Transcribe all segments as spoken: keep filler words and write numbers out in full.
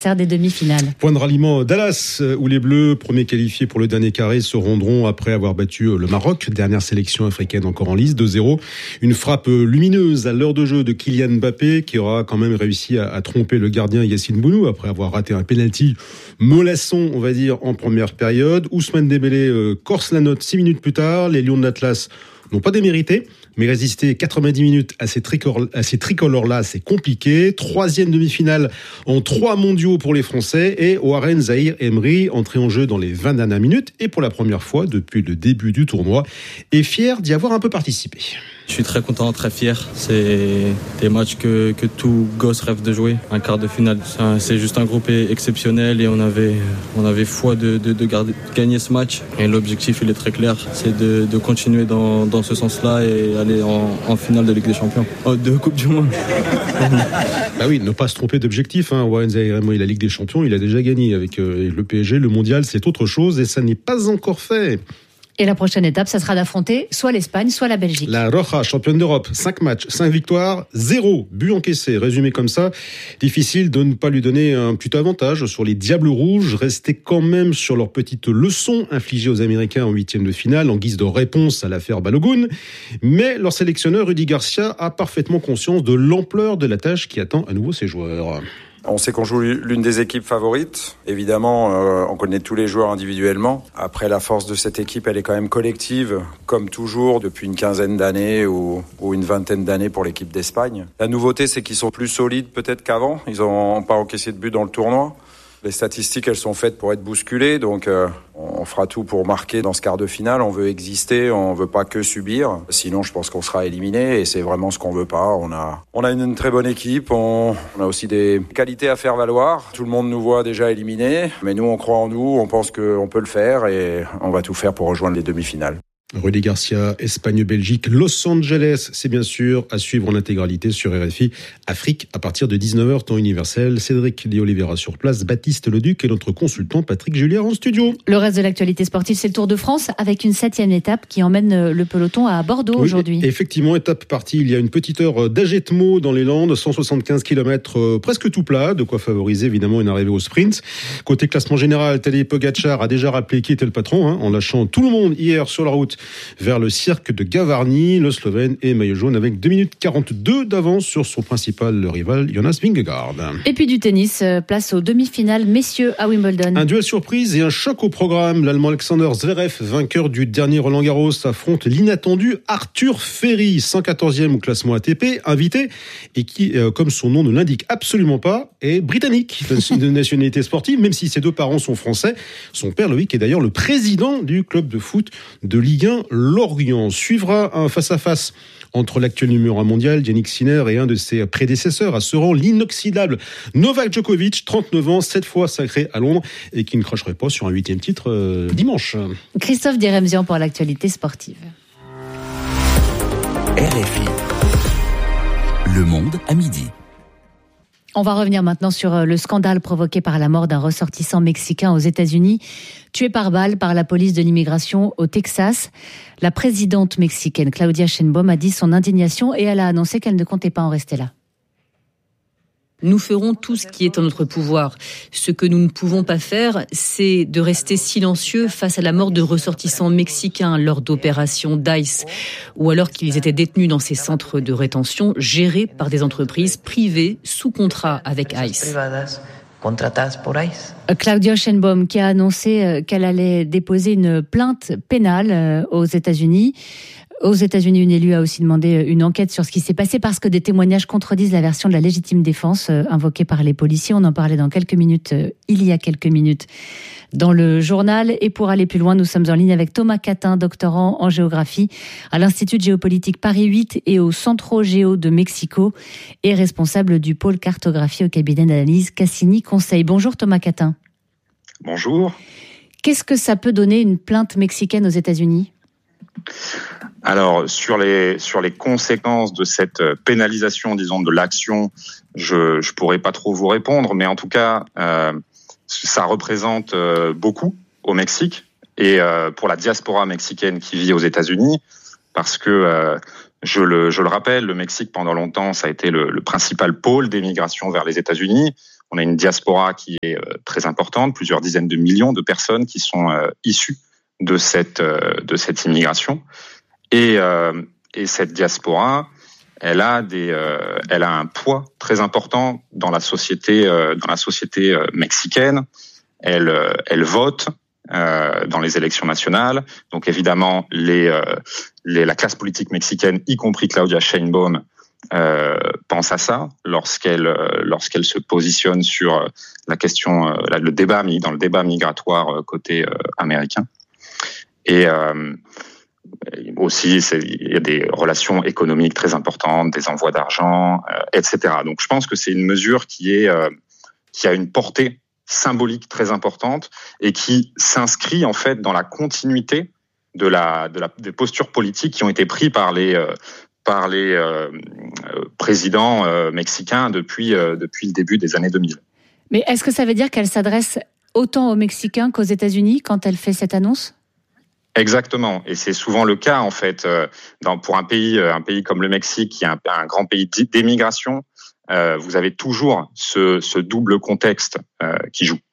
des demi-finales. Point de ralliement Dallas, où les Bleus, premiers qualifiés pour le dernier carré, se rendront après avoir battu le Maroc, dernière sélection africaine encore en lice, deux zéro. Une frappe lumineuse à l'heure de jeu de Kylian Mbappé, qui aura quand même réussi à, à tromper le gardien Yacine Bounou, après avoir raté un pénalty mollasson, on va dire, en première période. Ousmane Dembélé euh, corse la note six minutes plus tard. Les Lions de l'Atlas n'ont pas démérité, mais résister quatre-vingt-dix minutes à ces, tricolores, à ces tricolores-là, c'est compliqué. Troisième demi-finale en trois mondiaux pour les Français et Warren Zahir Emery, entré en jeu dans les vingt dernières minutes et pour la première fois depuis le début du tournoi, est fier d'y avoir un peu participé. Je suis très content, très fier. C'est des matchs que, que tout gosse rêve de jouer, un quart de finale. C'est juste un groupe exceptionnel et on avait, on avait foi de, de, de, garder, de gagner ce match. Et l'objectif, il est très clair, c'est de, de continuer dans, dans ce sens-là et aller en, en finale de Ligue des Champions, oh, de Coupe du Monde. Bah oui, ne pas se tromper d'objectif. Hein. Warren Zahir Emery, la Ligue des Champions, il a déjà gagné avec euh, le P S G. Le Mondial, c'est autre chose et ça n'est pas encore fait. Et la prochaine étape, ça sera d'affronter soit l'Espagne, soit la Belgique. La Roja, championne d'Europe, cinq matchs, cinq victoires, zéro but encaissé. Résumé comme ça, difficile de ne pas lui donner un petit avantage sur les Diables Rouges, restés quand même sur leur petite leçon infligée aux Américains en huitième de finale en guise de réponse à l'affaire Balogun. Mais leur sélectionneur Rudy Garcia a parfaitement conscience de l'ampleur de la tâche qui attend à nouveau ses joueurs. On sait qu'on joue l'une des équipes favorites. Évidemment, euh, on connaît tous les joueurs individuellement. Après, la force de cette équipe, elle est quand même collective, comme toujours, depuis une quinzaine d'années ou, ou une vingtaine d'années pour l'équipe d'Espagne. La nouveauté, c'est qu'ils sont plus solides peut-être qu'avant. Ils n'ont pas encaissé de but dans le tournoi. Les statistiques, elles sont faites pour être bousculées, donc euh, on fera tout pour marquer dans ce quart de finale. On veut exister, on veut pas que subir. Sinon, je pense qu'on sera éliminé et c'est vraiment ce qu'on veut pas. On a, on a une, une très bonne équipe, on, on a aussi des qualités à faire valoir. Tout le monde nous voit déjà éliminés, mais nous, on croit en nous, on pense qu'on peut le faire et on va tout faire pour rejoindre les demi-finales. Rudy Garcia, Espagne-Belgique, Los Angeles, c'est bien sûr à suivre en intégralité sur R F I Afrique à partir de dix-neuf heures temps universel. Cédric Di Oliveira sur place, Baptiste Leduc et notre consultant Patrick Julliard en studio. Le reste de l'actualité sportive, c'est le Tour de France avec une septième étape qui emmène le peloton à Bordeaux oui, aujourd'hui. Effectivement, étape partie il y a une petite heure d'Agetmo dans les Landes, cent soixante-quinze kilomètres euh, presque tout plat, de quoi favoriser évidemment une arrivée au sprint. Côté classement général, Tadej Pogačar a déjà rappelé qui était le patron, hein, en lâchant tout le monde hier sur la route vers le cirque de Gavarnie. Le Slovène est maillot jaune avec deux minutes quarante-deux d'avance sur son principal rival Jonas Vingegaard. Et puis du tennis, place aux demi-finales messieurs à Wimbledon. Un duel surprise et un choc au programme. L'Allemand Alexander Zverev, vainqueur du dernier Roland Garros, affronte l'inattendu Arthur Ferry, cent quatorzième au classement A T P, invité et qui, euh, comme son nom ne l'indique absolument pas, est britannique de nationalité sportive, même si ses deux parents sont français. Son père Loïc est d'ailleurs le président du club de foot de Ligue un Lorient. Suivra un face-à-face entre l'actuel numéro un mondial, Yannick Sinner, et un de ses prédécesseurs à ce rang, l'inoxydable Novak Djokovic, trente-neuf ans, sept fois sacré à Londres, et qui ne cracherait pas sur un huitième titre euh, dimanche. Christophe Diremzian pour l'actualité sportive. R F I. Le Monde à midi. On va revenir maintenant sur le scandale provoqué par la mort d'un ressortissant mexicain aux États-Unis, tué par balle par la police de l'immigration au Texas. La présidente mexicaine Claudia Sheinbaum a dit son indignation et elle a annoncé qu'elle ne comptait pas en rester là. Nous ferons tout ce qui est en notre pouvoir. Ce que nous ne pouvons pas faire, c'est de rester silencieux face à la mort de ressortissants mexicains lors d'opérations D I C E, ou alors qu'ils étaient détenus dans ces centres de rétention gérés par des entreprises privées sous contrat avec I C E. Claudia Sheinbaum qui a annoncé qu'elle allait déposer une plainte pénale aux États-Unis. Aux États-Unis, une élue a aussi demandé une enquête sur ce qui s'est passé parce que des témoignages contredisent la version de la légitime défense invoquée par les policiers. On en parlait dans quelques minutes, il y a quelques minutes, dans le journal. Et pour aller plus loin, nous sommes en ligne avec Thomas Catin, doctorant en géographie à l'Institut de géopolitique Paris huit et au Centro Géo de Mexico et responsable du pôle cartographie au cabinet d'analyse Cassini Conseil. Bonjour Thomas Catin. Bonjour. Qu'est-ce que ça peut donner une plainte mexicaine aux États-Unis ? Alors, sur les sur les conséquences de cette pénalisation, disons, de l'action, je je pourrais pas trop vous répondre, mais en tout cas, euh, ça représente euh, beaucoup au Mexique et euh, pour la diaspora mexicaine qui vit aux États-Unis, parce que euh, je le je le rappelle, le Mexique pendant longtemps, ça a été le, le principal pôle d'émigration vers les États-Unis. on a une diaspora qui est euh, très importante, plusieurs dizaines de millions de personnes qui sont euh, issues de cette euh, de cette immigration. Et, euh, et cette diaspora, elle a des, euh, elle a un poids très important dans la société, euh, dans la société euh, mexicaine. Elle, euh, elle vote euh, dans les élections nationales. Donc évidemment, les, euh, les, la classe politique mexicaine, y compris Claudia Sheinbaum, euh, pense à ça lorsqu'elle, euh, lorsqu'elle se positionne sur la question, euh, le débat dans le débat migratoire côté euh, américain. Et euh, aussi, c'est, il y a des relations économiques très importantes, des envois d'argent, euh, et cetera. Donc, je pense que c'est une mesure qui est euh, qui a une portée symbolique très importante et qui s'inscrit en fait dans la continuité de la de la des postures politiques qui ont été prises par les euh, par les euh, présidents euh, mexicains depuis euh, depuis le début des années deux mille. Mais est-ce que ça veut dire qu'elle s'adresse autant aux Mexicains qu'aux États-Unis quand elle fait cette annonce ? Exactement, et c'est souvent le cas en fait euh, dans, pour un pays, un pays comme le Mexique, qui est un, un grand pays d'émigration. Euh, vous avez toujours ce, ce double contexte euh, qui joue.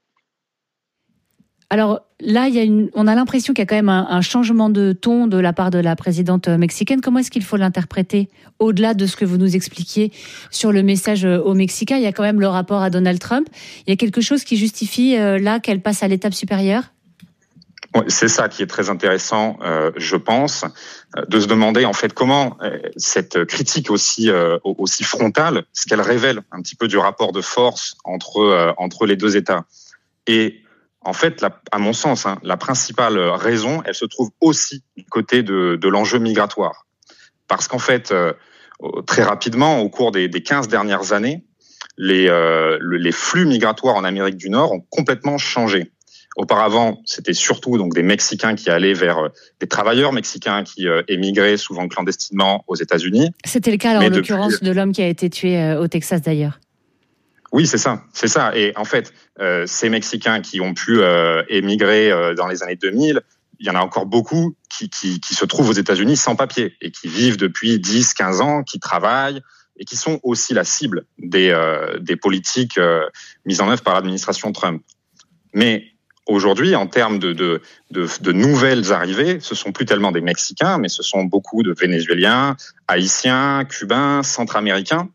Alors là, il y a une, on a l'impression qu'il y a quand même un, un changement de ton de la part de la présidente mexicaine. Comment est-ce qu'il faut l'interpréter au-delà de ce que vous nous expliquiez sur le message aux Mexicains? Il y a quand même le rapport à Donald Trump. Il y a quelque chose qui justifie euh, là qu'elle passe à l'étape supérieure? C'est ça qui est très intéressant, euh, je pense, de se demander en fait comment euh, cette critique aussi euh, aussi frontale, ce qu'elle révèle un petit peu du rapport de force entre euh, entre les deux États. Et en fait, la, à mon sens, hein, la principale raison, elle se trouve aussi du côté de, de l'enjeu migratoire, parce qu'en fait, euh, très rapidement, au cours des, des quinze dernières années, les euh, les flux migratoires en Amérique du Nord ont complètement changé. Auparavant, c'était surtout donc des Mexicains qui allaient vers des travailleurs mexicains qui euh, émigraient souvent clandestinement aux États-Unis. C'était le cas, là, en depuis... l'occurrence, de l'homme qui a été tué euh, au Texas, d'ailleurs. Oui, c'est ça, c'est ça. Et en fait, euh, ces Mexicains qui ont pu euh, émigrer euh, dans les années deux mille, il y en a encore beaucoup qui, qui, qui se trouvent aux États-Unis sans papier et qui vivent depuis dix, quinze ans, qui travaillent et qui sont aussi la cible des, euh, des politiques euh, mises en œuvre par l'administration Trump. Mais aujourd'hui, en termes de, de, de, de nouvelles arrivées, ce sont plus tellement des Mexicains, mais ce sont beaucoup de Vénézuéliens, Haïtiens, Cubains, Centra-Américains,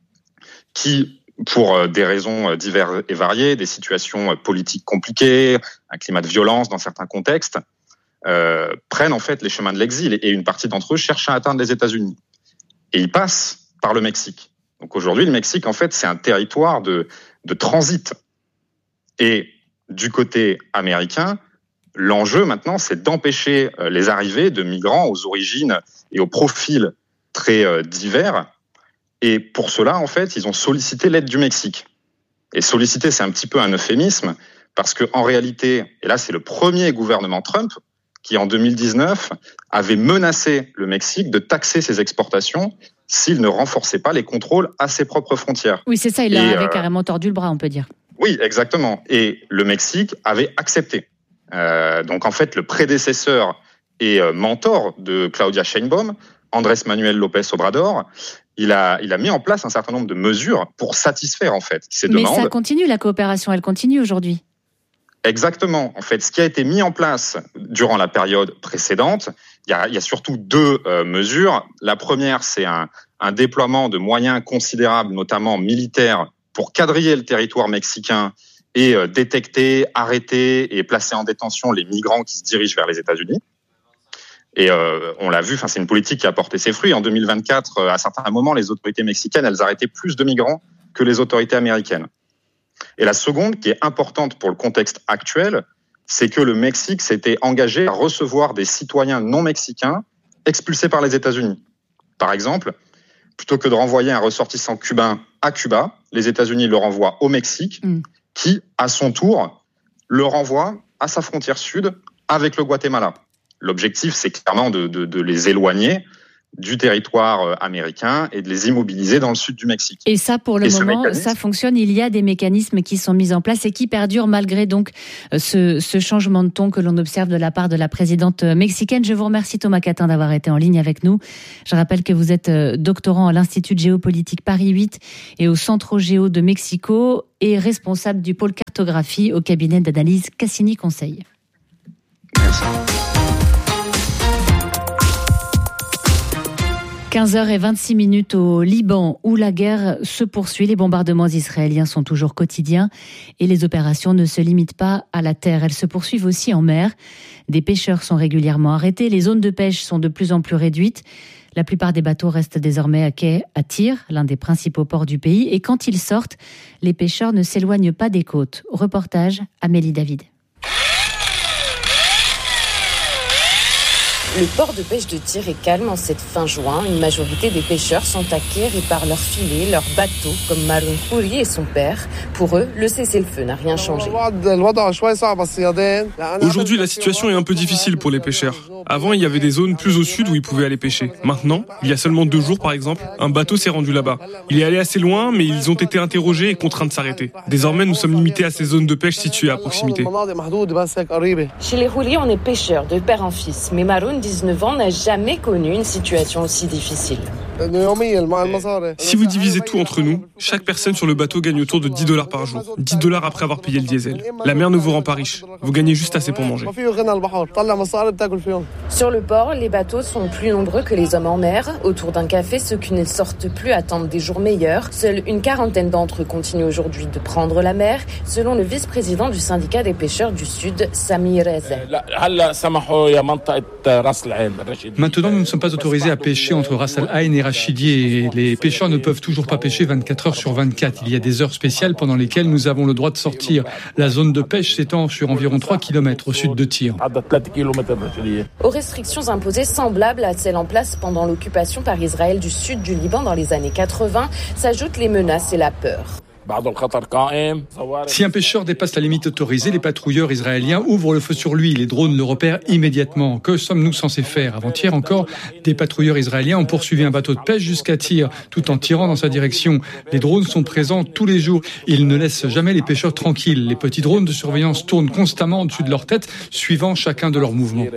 qui, pour des raisons diverses et variées, des situations politiques compliquées, un climat de violence dans certains contextes, euh, prennent en fait les chemins de l'exil. Et une partie d'entre eux cherchent à atteindre les États-Unis. Et ils passent par le Mexique. Donc aujourd'hui, le Mexique, en fait, c'est un territoire de, de transit. Et du côté américain, l'enjeu maintenant, c'est d'empêcher les arrivées de migrants aux origines et aux profils très divers. Et pour cela, en fait, ils ont sollicité l'aide du Mexique. Et solliciter, c'est un petit peu un euphémisme, parce qu'en réalité, et là, c'est le premier gouvernement Trump qui, en deux mille dix-neuf, avait menacé le Mexique de taxer ses exportations s'il ne renforçait pas les contrôles à ses propres frontières. Oui, c'est ça, il avait euh... carrément tordu le bras, on peut dire. Oui, exactement. Et le Mexique avait accepté. Euh, donc en fait, le prédécesseur et mentor de Claudia Sheinbaum, Andrés Manuel López Obrador, il a, il a mis en place un certain nombre de mesures pour satisfaire en fait ces Mais demandes. Mais ça continue, la coopération, elle continue aujourd'hui. Exactement. En fait, ce qui a été mis en place durant la période précédente, il y a, il y a surtout deux euh, mesures. La première, c'est un, un déploiement de moyens considérables, notamment militaires, pour quadriller le territoire mexicain et euh, détecter, arrêter et placer en détention les migrants qui se dirigent vers les États-Unis. Et euh, on l'a vu, enfin c'est une politique qui a porté ses fruits. En deux mille vingt-quatre, à certains moments, les autorités mexicaines, elles arrêtaient plus de migrants que les autorités américaines. Et la seconde, qui est importante pour le contexte actuel, c'est que le Mexique s'était engagé à recevoir des citoyens non mexicains expulsés par les États-Unis. Par exemple, plutôt que de renvoyer un ressortissant cubain à Cuba, les États-Unis le renvoient au Mexique, mmh. qui, à son tour, le renvoie à sa frontière sud avec le Guatemala. L'objectif, c'est clairement de, de, de les éloigner du territoire américain et de les immobiliser dans le sud du Mexique. Et ça, pour le et moment, ça fonctionne. Il y a des mécanismes qui sont mis en place et qui perdurent malgré donc ce, ce changement de ton que l'on observe de la part de la présidente mexicaine. Je vous remercie Thomas Catin d'avoir été en ligne avec nous. Je rappelle que vous êtes doctorant à l'Institut de géopolitique Paris huit et au Centro Géo de Mexico et responsable du pôle cartographie au cabinet d'analyse Cassini Conseil. Merci. quinze heures vingt-six minutes au Liban où la guerre se poursuit. Les bombardements israéliens sont toujours quotidiens et les opérations ne se limitent pas à la terre. Elles se poursuivent aussi en mer. Des pêcheurs sont régulièrement arrêtés. Les zones de pêche sont de plus en plus réduites. La plupart des bateaux restent désormais à quai à Tyr, l'un des principaux ports du pays. Et quand ils sortent, les pêcheurs ne s'éloignent pas des côtes. Reportage Amélie David. Le port de pêche de Tyr est calme en cette fin juin. Une majorité des pêcheurs sont à quai, réparent leurs filets, leurs bateaux, comme Maroun Khouri et son père. Pour eux, le cessez-le-feu n'a rien changé. Aujourd'hui, la situation est un peu difficile pour les pêcheurs. Avant, il y avait des zones plus au sud où ils pouvaient aller pêcher. Maintenant, il y a seulement deux jours par exemple, un bateau s'est rendu là-bas. Il est allé assez loin, mais ils ont été interrogés et contraints de s'arrêter. Désormais, nous sommes limités à ces zones de pêche situées à proximité. Chez les Khouri, on est pêcheurs de père en fils, mais Maroun, dix-neuf ans, n'a jamais connu une situation aussi difficile. Si vous divisez tout entre nous, chaque personne sur le bateau gagne autour de dix dollars par jour. dix dollars après avoir payé le diesel. La mer ne vous rend pas riche. Vous gagnez juste assez pour manger. Sur le port, les bateaux sont plus nombreux que les hommes en mer. Autour d'un café, ceux qui ne sortent plus attendent des jours meilleurs. Seule une quarantaine d'entre eux continuent aujourd'hui de prendre la mer, selon le vice-président du syndicat des pêcheurs du Sud, Sami Reza. Maintenant, nous ne sommes pas autorisés à pêcher entre Ras Al Ain et Rachidi et les pêcheurs ne peuvent toujours pas pêcher vingt-quatre heures sur vingt-quatre. Il y a des heures spéciales pendant lesquelles nous avons le droit de sortir. La zone de pêche s'étend sur environ trois kilomètres au sud de Tyr. Aux restrictions imposées semblables à celles en place pendant l'occupation par Israël du sud du Liban dans les années quatre-vingts, s'ajoutent les menaces et la peur. Si un pêcheur dépasse la limite autorisée, les patrouilleurs israéliens ouvrent le feu sur lui. Les drones le repèrent immédiatement. Que sommes-nous censés faire ? Avant-hier encore, des patrouilleurs israéliens ont poursuivi un bateau de pêche jusqu'à Tyr, tout en tirant dans sa direction. Les drones sont présents tous les jours. Ils ne laissent jamais les pêcheurs tranquilles. Les petits drones de surveillance tournent constamment au-dessus de leur tête, suivant chacun de leurs mouvements.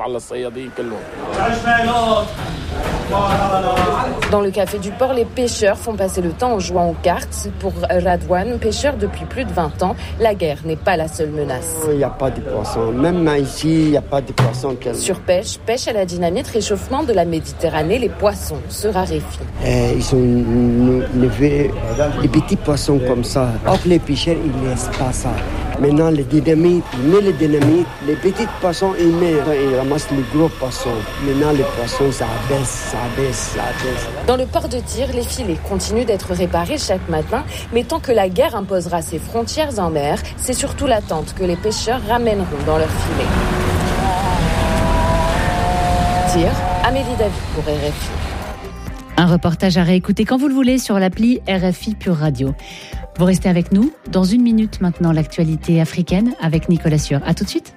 Dans le café du port, les pêcheurs font passer le temps en jouant aux cartes. Pour Radwan, pêcheur depuis plus de vingt ans, la guerre n'est pas la seule menace. Il n'y a pas de poissons. Même ici, il n'y a pas de poissons. Surpêche, pêche à la dynamite, réchauffement de la Méditerranée, les poissons se raréfient. Et ils ont levé des petits poissons comme ça. Or, les pêcheurs, ils ne laissent pas ça. Maintenant, les dynamites, ils mettent les dynamites, les petits poissons, ils mettent, ils ramassent les gros poissons. Maintenant, les poissons, ça baisse, ça baisse, ça baisse. Dans le port de Tyr, les filets continuent d'être réparés chaque matin, mais tant que la guerre imposera ses frontières en mer, c'est surtout l'attente que les pêcheurs ramèneront dans leurs filets. Tyr, Amélie David pour R F I. Un reportage à réécouter quand vous le voulez sur l'appli R F I Pure Radio. Vous restez avec nous. Dans une minute maintenant, l'actualité africaine avec Nicolas Sueur. À tout de suite.